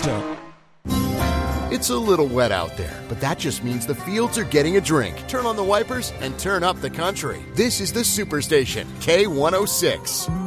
up. It's a little wet out there, but that just means the fields are getting a drink. Turn on the wipers and turn up the country. This is the Superstation, K106.